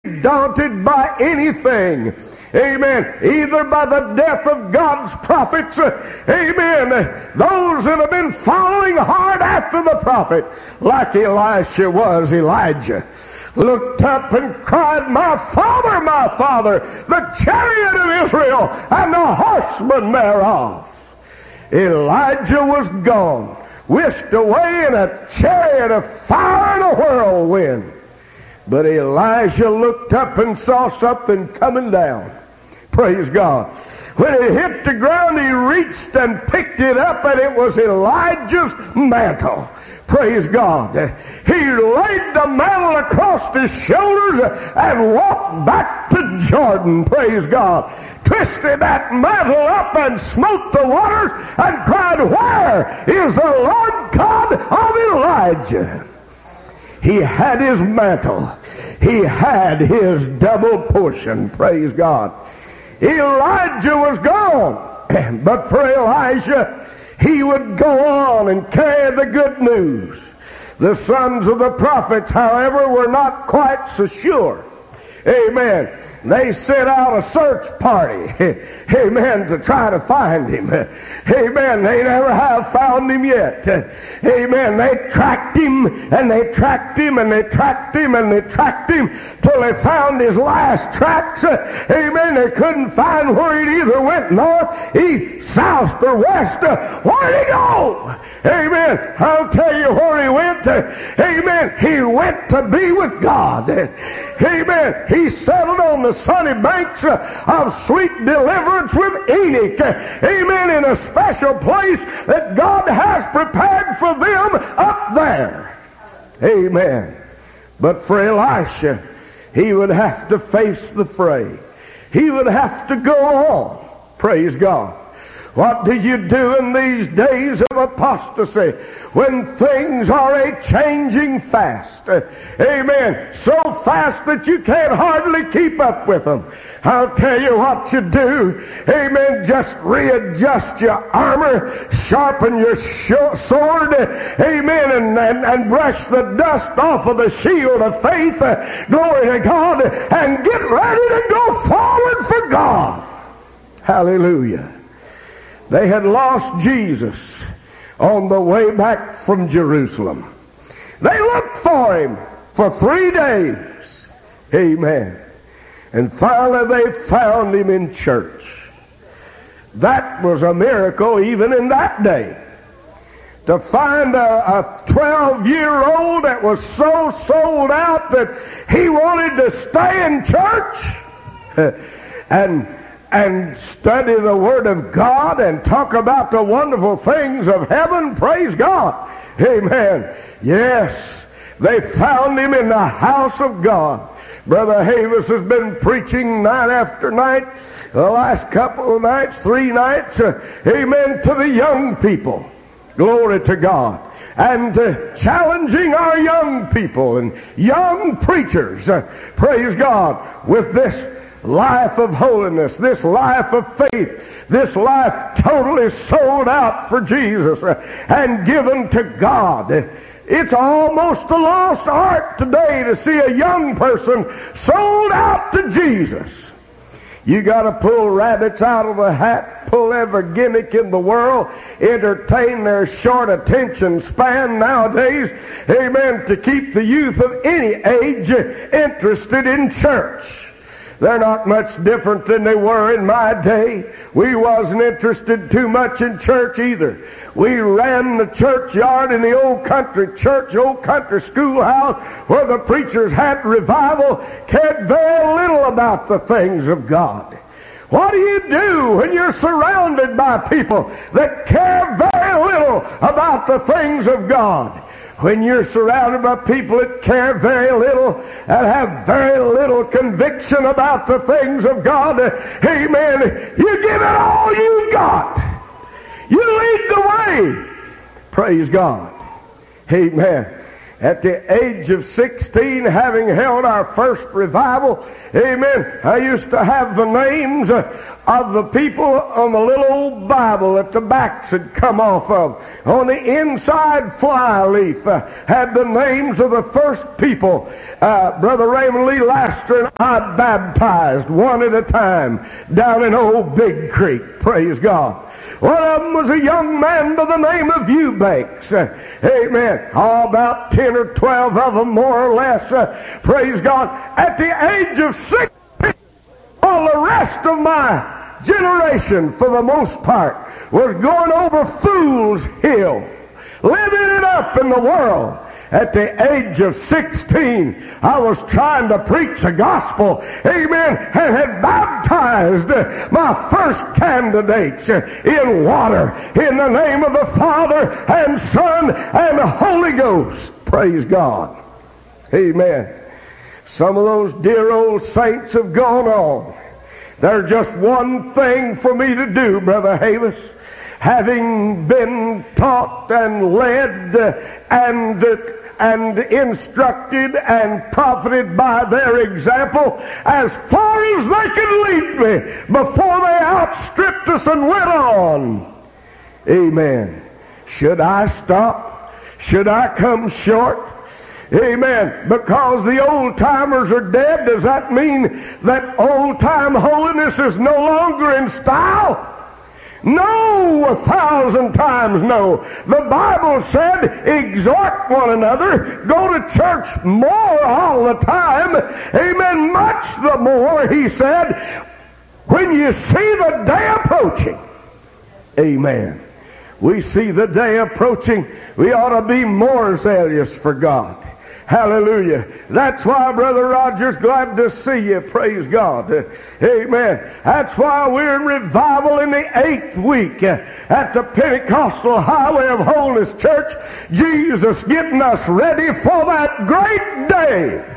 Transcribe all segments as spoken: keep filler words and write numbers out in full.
daunted by anything. Amen. Either by the death of God's prophets. Amen. Those that have been following hard after the prophet, like Elisha was Elijah, looked up and cried, "My father, my father, the chariot of Israel and the horsemen thereof." Elijah was gone, whisked away in a chariot of fire and a whirlwind. But Elijah looked up and saw something coming down. Praise God. When it hit the ground, he reached and picked it up, and it was Elijah's mantle. Praise God. He laid the mantle across his shoulders and walked back to Jordan. Praise God. Twisted that mantle up and smote the waters and cried, "Where is the Lord God of Elijah?" He had his mantle. He had his double portion. Praise God. Elijah was gone, but for Elisha, he would go on and carry the good news. The sons of the prophets, however, were not quite so sure. Amen. They sent out a search party, amen, to try to find him. Amen. They never have found him yet. Amen. They tracked him, and they tracked him, and they tracked him, and they tracked him, till they found his last tracks. Amen. They couldn't find where he either went north, east, south, or west. Where'd he go? Amen. I'll tell you where he went. Amen. He went to be with God. Amen. He settled on the sunny banks of sweet deliverance with Enoch. Amen. In a special place that God has prepared for them up there. Amen. But for Elisha, he would have to face the fray. He would have to go on. Praise God. What do you do in these days of apostasy when things are a-changing fast? Amen. So fast that you can't hardly keep up with them. I'll tell you what you do. Amen. Just readjust your armor, sharpen your sword, amen, and, and, and brush the dust off of the shield of faith, glory to God, and get ready to go forward for God. Hallelujah. They had lost Jesus on the way back from Jerusalem. They looked for him for three days. Amen. And finally they found him in church. That was a miracle even in that day. To find a twelve-year-old that was so sold out that he wanted to stay in church and and study the Word of God and talk about the wonderful things of heaven. Praise God. Amen. Yes, they found him in the house of God. Brother Havis has been preaching night after night, the last couple of nights, three nights, uh, amen, to the young people. Glory to God. And uh, challenging our young people and young preachers, uh, praise God, with this life of holiness, this life of faith, this life totally sold out for Jesus and given to God. It's almost a lost art today to see a young person sold out to Jesus. You got to pull rabbits out of the hat, pull every gimmick in the world, entertain their short attention span nowadays, amen, to keep the youth of any age interested in church. They're not much different than they were in my day. We wasn't interested too much in church either. We ran the churchyard in the old country church, old country schoolhouse, where the preachers had revival, cared very little about the things of God. What do you do when you're surrounded by people that care very little about the things of God? When you're surrounded by people that care very little and have very little conviction about the things of God, amen, you give it all you've got. You lead the way. Praise God. Amen. At the age of sixteen, having held our first revival, amen, I used to have the names of the people on the little old Bible that the backs had come off of. On the inside fly leaf uh, had the names of the first people. Uh, Brother Raymond Lee Laster and I baptized one at a time down in Old Big Creek. Praise God. One of them was a young man by the name of Eubanks. Uh, amen. Oh, about ten or twelve of them, more or less. Uh, praise God. At the age of sixteen, all the rest of my generation, for the most part, was going over Fool's Hill, living it up in the world. At the age of sixteen, I was trying to preach the gospel, amen, and had baptized my first candidates in water in the name of the Father and Son and the Holy Ghost. Praise God. Amen. Some of those dear old saints have gone on. There's just one thing for me to do, Brother Havis. Having been taught and led and and instructed and profited by their example as far as they could lead me before they outstripped us and went on. Amen. Should I stop? Should I come short? Amen. Because the old-timers are dead, does that mean that old-time holiness is no longer in style? No, a thousand times no. The Bible said, exhort one another, go to church more all the time. Amen. Much the more, he said, when you see the day approaching. Amen. We see the day approaching. We ought to be more zealous for God. Hallelujah. That's why, Brother Rogers, glad to see you. Praise God. Amen. That's why we're in revival in the eighth week at the Pentecostal Highway of Holiness Church. Jesus getting us ready for that great day.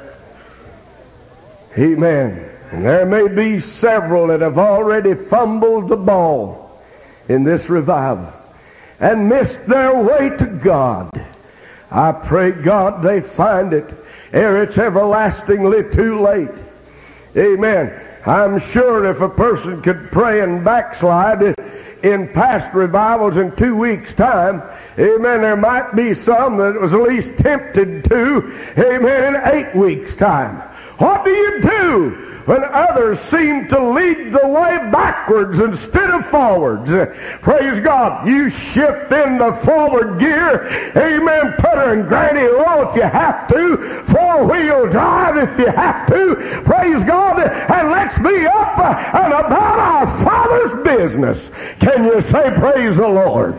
Amen. And there may be several that have already fumbled the ball in this revival and missed their way to God. I pray God they find it ere it's everlastingly too late. Amen. I'm sure if a person could pray and backslide in past revivals in two weeks' time, amen, there might be some that was at least tempted to, amen, in eight weeks' time. What do you do when others seem to lead the way backwards instead of forwards? Praise God. You shift in the forward gear. Amen. Put her in granny low if you have to. Four-wheel drive if you have to. Praise God. And let's be up and about our Father's business. Can you say praise the Lord?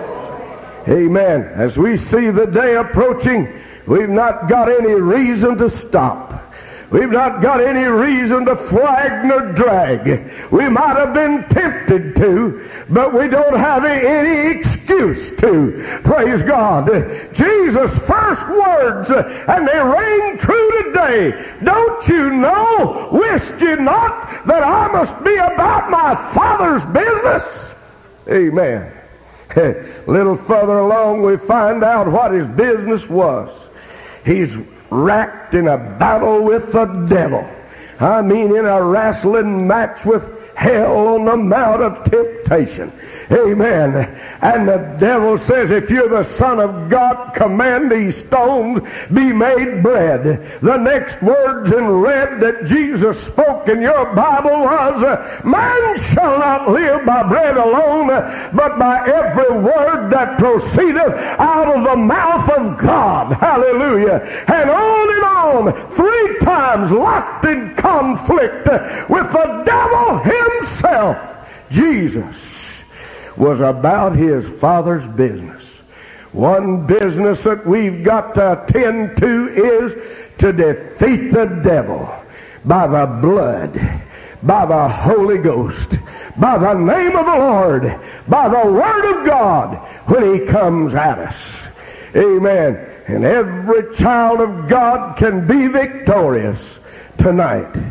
Amen. As we see the day approaching, we've not got any reason to stop. We've not got any reason to flag nor drag. We might have been tempted to, but we don't have any excuse to. Praise God. Jesus' first words, and they ring true today. Don't you know, wist you not, that I must be about my Father's business? Amen. A little further along we find out what his business was. He's racked in a battle with the devil. I mean, in a wrestling match with hell on the Mount of Temptation. Amen. And the devil says, if you're the Son of God, command these stones be made bread. The next words in red that Jesus spoke in your Bible was, man shall not live by bread alone, but by every word that proceedeth out of the mouth of God. Hallelujah. And on and on, three times locked in conflict with the devil himself. Jesus was about his Father's business. One business that we've got to attend to is to defeat the devil by the blood, by the Holy Ghost, by the name of the Lord, by the Word of God when he comes at us. Amen. And every child of God can be victorious tonight.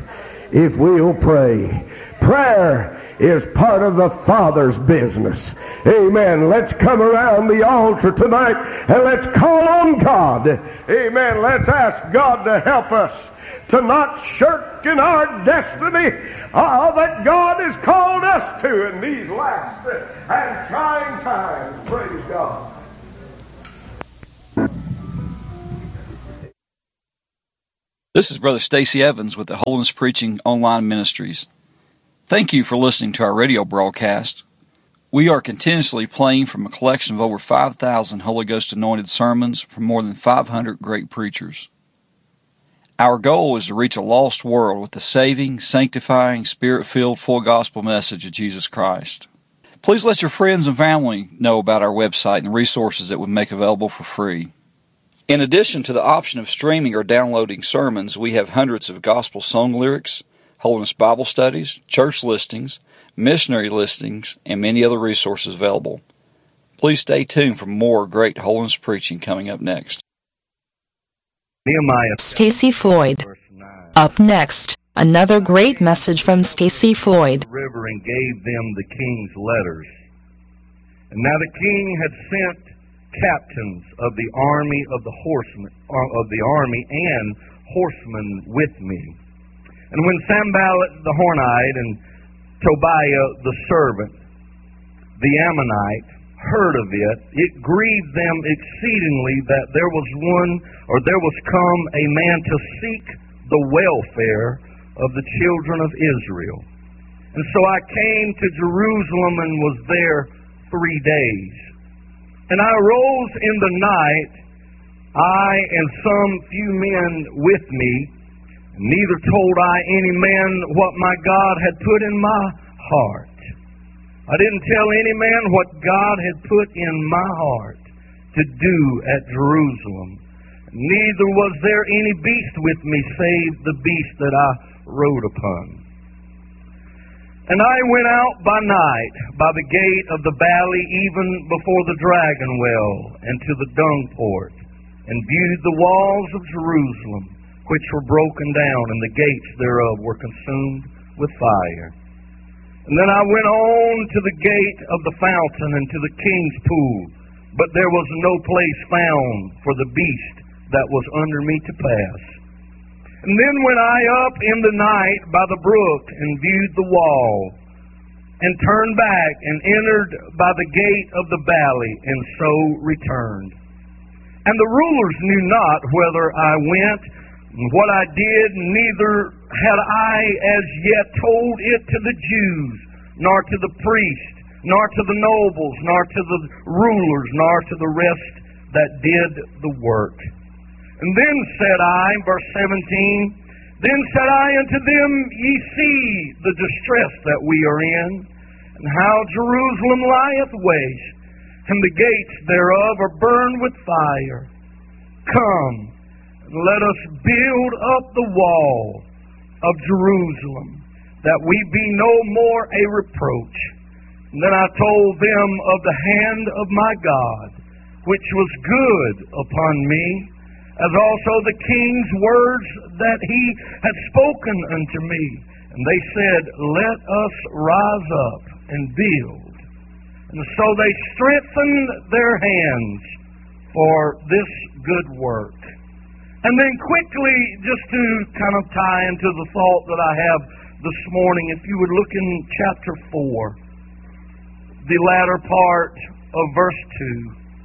if we'll pray. Prayer is part of the Father's business. Amen. Let's come around the altar tonight and let's call on God. Amen. Let's ask God to help us to not shirk in our destiny uh, that God has called us to in these last and trying times. Praise God. This is Brother Stacy Evans with the Holiness Preaching Online Ministries. Thank you for listening to our radio broadcast. We are continuously playing from a collection of over five thousand Holy Ghost anointed sermons from more than five hundred great preachers. Our goal is to reach a lost world with the saving, sanctifying, Spirit-filled, full gospel message of Jesus Christ. Please let your friends and family know about our website and the resources that we make available for free. In addition to the option of streaming or downloading sermons, we have hundreds of gospel song lyrics, Holiness Bible studies, church listings, missionary listings, and many other resources available. Please stay tuned for more great holiness preaching coming up next. Nehemiah. Stacy Floyd. Up next, another great message from Stacy Floyd. The river and gave them the king's letters. And now the king had sent captains of the army of the horsemen of the army and horsemen with me. And when Sanballat the Hornite and Tobiah the servant, the Ammonite, heard of it, it grieved them exceedingly that there was one, or there was come a man to seek the welfare of the children of Israel. And so I came to Jerusalem and was there three days. And I arose in the night, I and some few men with me, neither told I any man what my God had put in my heart. I didn't tell any man what God had put in my heart to do at Jerusalem. Neither was there any beast with me save the beast that I rode upon. And I went out by night by the gate of the valley, even before the dragon well, and to the dung port, and viewed the walls of Jerusalem, which were broken down, and the gates thereof were consumed with fire. And then I went on to the gate of the fountain and to the king's pool, but there was no place found for the beast that was under me to pass. And then went I up in the night by the brook and viewed the wall, and turned back and entered by the gate of the valley, and so returned. And the rulers knew not whither I went, and what I did, neither had I as yet told it to the Jews, nor to the priests, nor to the nobles, nor to the rulers, nor to the rest that did the work. And then said I, verse seventeen, then said I unto them, ye see the distress that we are in, and how Jerusalem lieth waste, and the gates thereof are burned with fire. Come, and let us build up the wall of Jerusalem, that we be no more a reproach. And then I told them of the hand of my God, which was good upon me, as also the king's words that he had spoken unto me. And they said, let us rise up and build. And so they strengthened their hands for this good work. And then quickly, just to kind of tie into the thought that I have this morning, if you would look in chapter four, the latter part of verse two.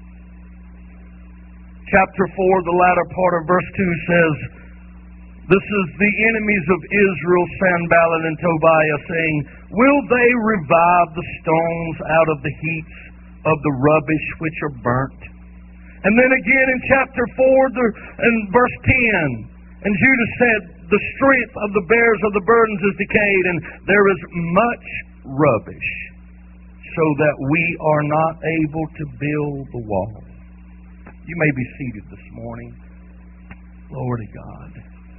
Chapter four, the latter part of verse two says, this is the enemies of Israel, Sanballat and Tobiah, saying, will they revive the stones out of the heaps of the rubbish which are burnt? And then again in chapter four, the, and verse ten, and Judah said, the strength of the bearers of the burdens is decayed, and there is much rubbish, so that we are not able to build the wall. You may be seated this morning. Glory to God.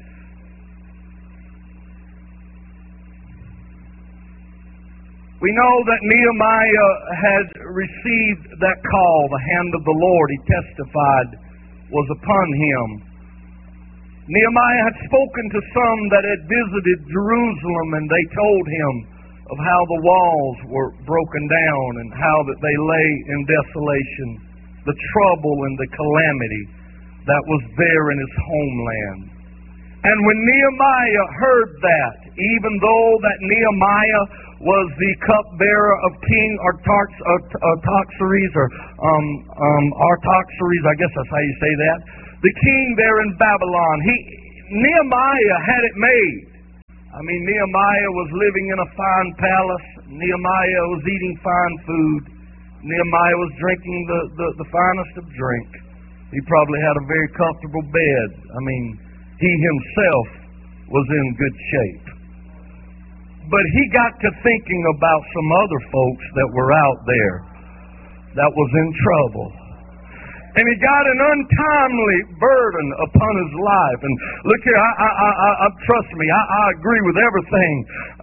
We know that Nehemiah had received that call. The hand of the Lord, he testified, was upon him. Nehemiah had spoken to some that had visited Jerusalem, and they told him of how the walls were broken down and how that they lay in desolation, the trouble and the calamity that was there in his homeland. And when Nehemiah heard that, even though that Nehemiah was the cupbearer of King Artaxerxes, or um, um, Artaxerxes, I guess that's how you say that, the king there in Babylon, he Nehemiah had it made. I mean, Nehemiah was living in a fine palace. Nehemiah was eating fine food. Nehemiah was drinking the, the, the finest of drink. He probably had a very comfortable bed. I mean, he himself was in good shape. But he got to thinking about some other folks that were out there that was in trouble. And he got an untimely burden upon his life. And look here, I, I, I, I trust me, I, I agree with everything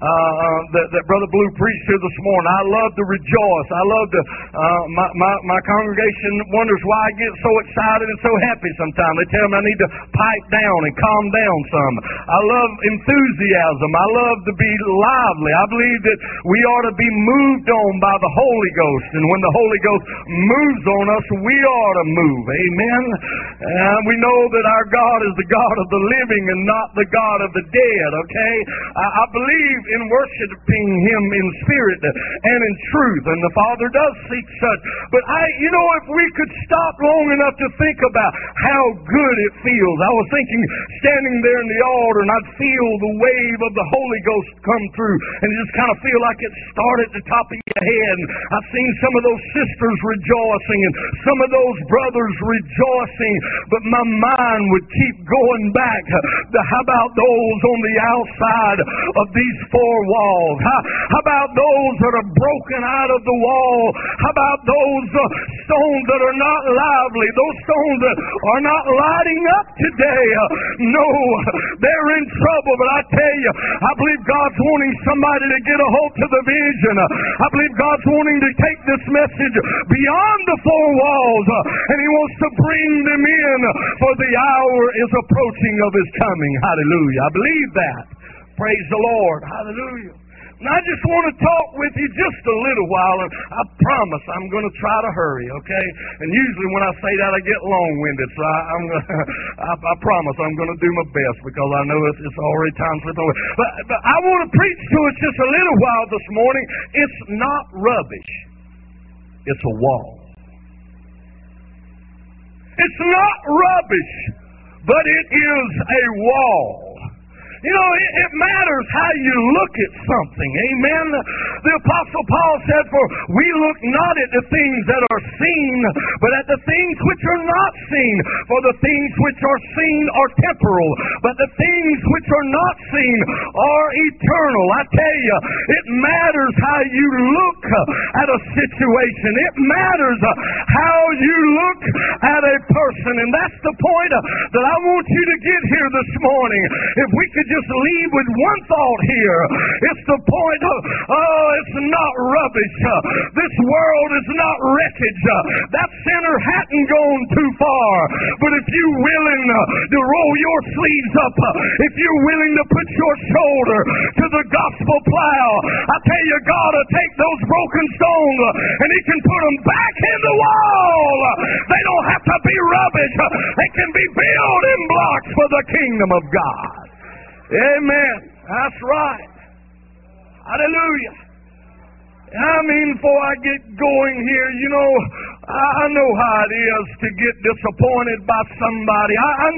uh, that, that Brother Blue preached here this morning. I love to rejoice. I love to, uh, my, my, my congregation wonders why I get so excited and so happy sometimes. They tell me I need to pipe down and calm down some. I love enthusiasm. I love to be lively. I believe that we ought to be moved on by the Holy Ghost. And when the Holy Ghost moves on us, we ought to move. Amen. And we know that our God is the God of the living and not the God of the dead. Okay. I, I believe in worshiping Him in spirit and in truth, and the Father does seek such. But I, you know, if we could stop long enough to think about how good it feels. I was thinking, standing there in the altar, and I'd feel the wave of the Holy Ghost come through, and you just kind of feel like it started at the top of your head. And I've seen some of those sisters rejoicing, and some of those brothers rejoicing, but my mind would keep going back to how about those on the outside of these four walls? How, how about those that are broken out of the wall? How about those uh, stones that are not lively? Those stones that are not lighting up today? Uh, no, they're in trouble, but I tell you, I believe God's wanting somebody to get a hold to the vision. Uh, I believe God's wanting to take this message beyond the four walls, uh, and He wants to bring them in, for the hour is approaching of His coming. Hallelujah. I believe that. Praise the Lord. Hallelujah. And I just want to talk with you just a little while, and I promise I'm going to try to hurry, okay? And usually when I say that, I get long-winded, so I, I'm gonna, I, I promise I'm going to do my best, because I know it's, it's already time slipping away. But, but I want to preach to us just a little while this morning. It's not rubbish. It's a wall. It's not rubbish, but it is a wall. You know, it, it matters how you look at something. Amen. The Apostle Paul said, for we look not at the things that are seen, but at the things which are not seen. For the things which are seen are temporal, but the things which are not seen are eternal. I tell you, it matters how you look at a situation. It matters how you look at a person. And that's the point that I want you to get here this morning. If we could just leave with one thought here. It's the point of, oh, it's not rubbish. Uh, this world is not wreckage. Uh, that sinner hadn't gone too far. But if you're willing uh, to roll your sleeves up, uh, if you're willing to put your shoulder to the gospel plow, I tell you, God will take those broken stones uh, and He can put them back in the wall. Uh, they don't have to be rubbish. Uh, they can be building blocks for the kingdom of God. Amen. That's right. Hallelujah. I mean, before I get going here, you know, I know how it is to get disappointed by somebody. I, I